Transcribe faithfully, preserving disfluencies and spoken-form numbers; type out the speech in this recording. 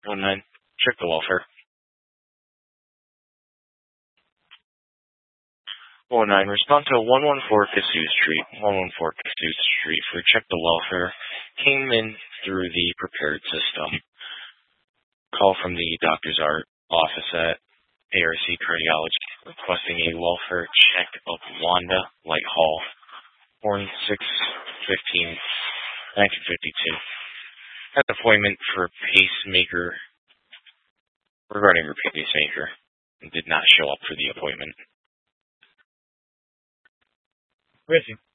one nine. Check the welfare. one nine. Respond to one one four Cassuth Street. one one four Cassuth Street for check the welfare. Came in through the prepared system. Call from the doctor's art office at A R C Cardiology requesting a welfare check of Wanda Light Hall, born six fifteen nineteen fifty-two. Had an appointment for pacemaker regarding her pacemaker and did not show up for the appointment. Where is he?